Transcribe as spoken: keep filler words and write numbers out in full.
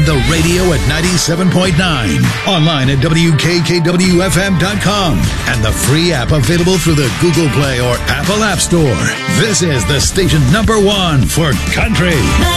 on the radio at ninety-seven point nine, online at W K K W F M dot com, and the free app available through the Google Play or Apple App Store. This is the station number one for country.